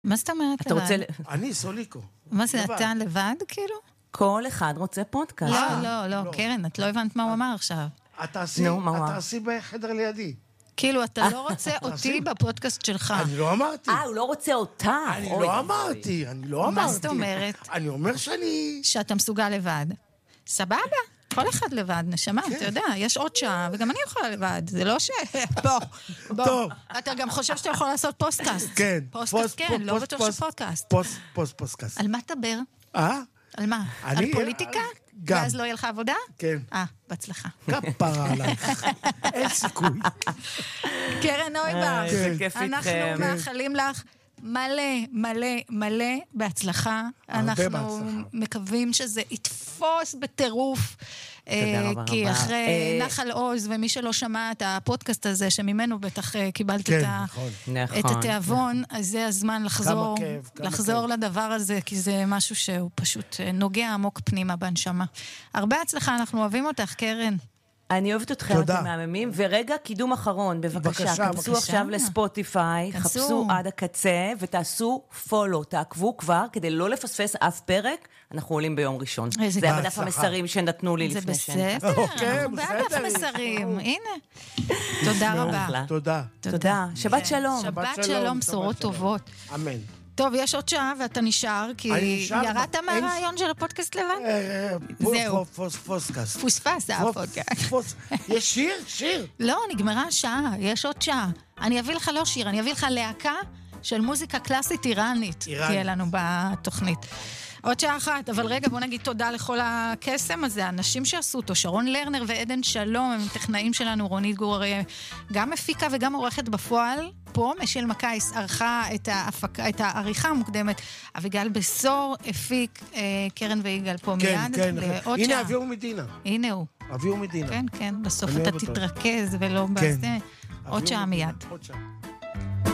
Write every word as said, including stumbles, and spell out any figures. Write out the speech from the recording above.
מה זאת אומרת? אתה רוצה... אני סוליקו. מה זה, אתה לבד, כאילו? כל אחד רוצה פודקאסט. לא, לא, לא, קרן, את לא הבנת מה הוא אמר עכשיו. את תעשי בחדר לידי. כאילו, אתה לא רוצה אותי בפודקאסט שלך. אני לא אמרתי. אה, הוא לא רוצה אותה. אני לא אמרתי, אני לא אמרתי. מה זאת אומרת? אני אומר שאני... שאתה מסוגל לבד. סבבה, כל אחד לבד, נשמה, אתה יודע, יש עוד שעה, וגם אני יכולה לבד, זה לא ש... בוא, בוא. אתה גם חושב שאתה יכול לעשות פוסטקאסט. כן. פוסטקאסט, כן, לא בטוח שפודקאסט. פוסט, פוסט, פוסטקאסט. על מה תדבר? אה? על מה? על פוליטיקה? גם. ואז לא יהיה לך עבודה? כן. אה, בהצלחה. כפרה עלייך. אין סיכוי. קרן נויבך, איזה כיף איתכם. אנחנו מאחלים לך מלא, מלא, מלא בהצלחה. אנחנו מקווים שזה יתפוס בטירוף. כי אחרי נחל עוז, ומי שלא שמע את הפודקאסט הזה, שממנו בטח קיבלת את התיאבון, אז זה הזמן לחזור, לחזור לדבר הזה, כי זה משהו שהוא פשוט נוגע עמוק פנימה בנשמה. הרבה הצלחה, אנחנו אוהבים אותך, קרן. אני אוהבת אתכם, אתם מהממים, ורגע קידום אחרון, בבקשה, כנסו עכשיו לספוטיפיי, חפשו עד הקצה, ותעשו פולו, תעקבו כבר, כדי לא לפספס אף פרק, אנחנו עולים ביום ראשון. זה בדף המסרים שנתנו לי לפני שנה. זה בסדר, אנחנו בדף המסרים, הנה. תודה רבה. תודה. תודה, שבת שלום. שבת שלום, בשורות טובות. אמן. טוב, יש עוד שעה ואתה נשאר, כי ירדת מהרעיון של הפודקאסט לבד? זהו. פוספוסקאסט. פוספס, זה הפודקאסט. יש שיר? שיר. לא, נגמרה השעה, יש עוד שעה. אני אביא לך לא שיר, אני אביא לך להקה של מוזיקה קלאסית איראנית. תהיה לנו בתוכנית. עוד שעה אחת, אבל רגע, בוא נגיד תודה לכל הקסם הזה, האנשים שעשו אותו, שרון לרנר ועדן שלום, הם טכנאים שלנו, רונית גור, גם מפיקה וגם עורכת בפועל, פה מישל מקייס ערכה את, ההפק, את העריכה המוקדמת, אביגל בסור, הפיק, אה, קרן ויגאל פה כן, מיד. כן, כן. הנה שעה. אביהו מדינה. הנה הוא. אביהו מדינה. כן, כן, בסוף אתה תתרכז ולא כן. בזה. עוד שעה מיד. עוד שעה.